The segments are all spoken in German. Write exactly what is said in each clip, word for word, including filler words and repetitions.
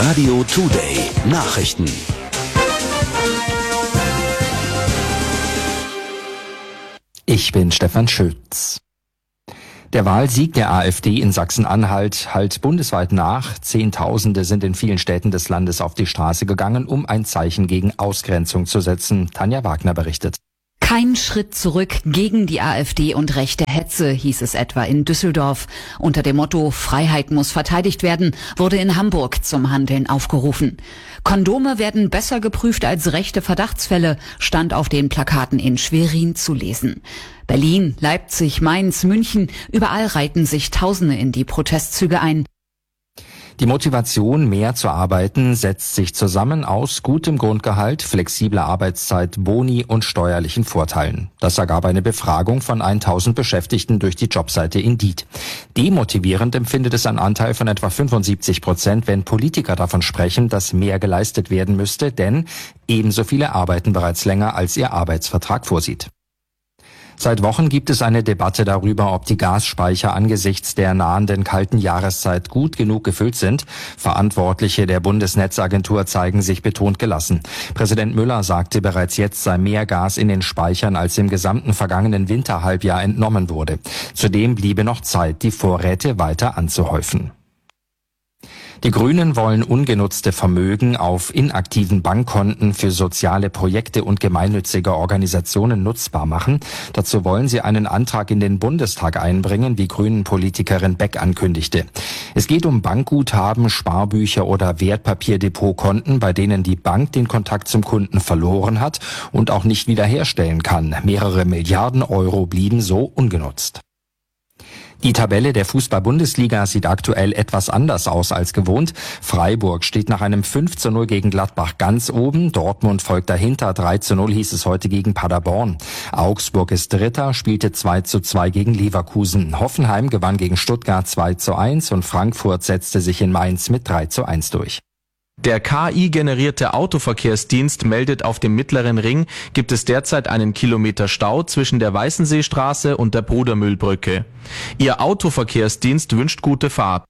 Radio Today Nachrichten. Ich bin Stefan Schütz. Der Wahlsieg der AfD in Sachsen-Anhalt hallt bundesweit nach. Zehntausende sind in vielen Städten des Landes auf die Straße gegangen, um ein Zeichen gegen Ausgrenzung zu setzen. Tanja Wagner berichtet. Kein Schritt zurück gegen die AfD und rechte Hetze, hieß es etwa in Düsseldorf. Unter dem Motto Freiheit muss verteidigt werden, wurde in Hamburg zum Handeln aufgerufen. Kondome werden besser geprüft als rechte Verdachtsfälle, stand auf den Plakaten in Schwerin zu lesen. Berlin, Leipzig, Mainz, München, überall reihten sich Tausende in die Protestzüge ein. Die Motivation, mehr zu arbeiten, setzt sich zusammen aus gutem Grundgehalt, flexibler Arbeitszeit, Boni und steuerlichen Vorteilen. Das ergab eine Befragung von tausend Beschäftigten durch die Jobseite Indeed. Demotivierend empfindet es ein Anteil von etwa fünfundsiebzig Prozent, wenn Politiker davon sprechen, dass mehr geleistet werden müsste, denn ebenso viele arbeiten bereits länger, als ihr Arbeitsvertrag vorsieht. Seit Wochen gibt es eine Debatte darüber, ob die Gasspeicher angesichts der nahenden kalten Jahreszeit gut genug gefüllt sind. Verantwortliche der Bundesnetzagentur zeigen sich betont gelassen. Präsident Müller sagte, bereits jetzt sei mehr Gas in den Speichern, als im gesamten vergangenen Winterhalbjahr entnommen wurde. Zudem bliebe noch Zeit, die Vorräte weiter anzuhäufen. Die Grünen wollen ungenutzte Vermögen auf inaktiven Bankkonten für soziale Projekte und gemeinnützige Organisationen nutzbar machen. Dazu wollen sie einen Antrag in den Bundestag einbringen, wie Grünen-Politikerin Beck ankündigte. Es geht um Bankguthaben, Sparbücher oder Wertpapierdepotkonten, bei denen die Bank den Kontakt zum Kunden verloren hat und auch nicht wiederherstellen kann. Mehrere Milliarden Euro blieben so ungenutzt. Die Tabelle der Fußball-Bundesliga sieht aktuell etwas anders aus als gewohnt. Freiburg steht nach einem fünf zu null gegen Gladbach ganz oben. Dortmund folgt dahinter. drei zu null hieß es heute gegen Paderborn. Augsburg ist Dritter, spielte zwei zu zwei gegen Leverkusen. Hoffenheim gewann gegen Stuttgart zwei zu eins und Frankfurt setzte sich in Mainz mit drei zu eins durch. Der K I-generierte Autoverkehrsdienst meldet, auf dem Mittleren Ring gibt es derzeit einen Kilometer Stau zwischen der Weißenseestraße und der Brudermühlbrücke. Ihr Autoverkehrsdienst wünscht gute Fahrt.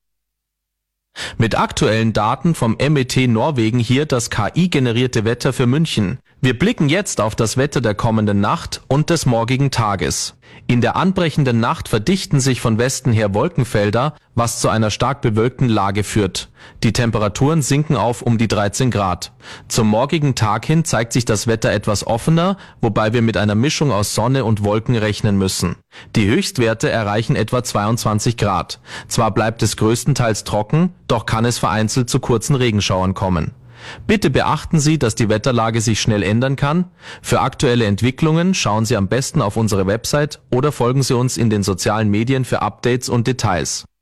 Mit aktuellen Daten vom M E T Norwegen hier das K I-generierte Wetter für München. Wir blicken jetzt auf das Wetter der kommenden Nacht und des morgigen Tages. In der anbrechenden Nacht verdichten sich von Westen her Wolkenfelder, was zu einer stark bewölkten Lage führt. Die Temperaturen sinken auf um die dreizehn Grad. Zum morgigen Tag hin zeigt sich das Wetter etwas offener, wobei wir mit einer Mischung aus Sonne und Wolken rechnen müssen. Die Höchstwerte erreichen etwa zweiundzwanzig Grad. Zwar bleibt es größtenteils trocken, doch kann es vereinzelt zu kurzen Regenschauern kommen. Bitte beachten Sie, dass die Wetterlage sich schnell ändern kann. Für aktuelle Entwicklungen schauen Sie am besten auf unsere Website oder folgen Sie uns in den sozialen Medien für Updates und Details.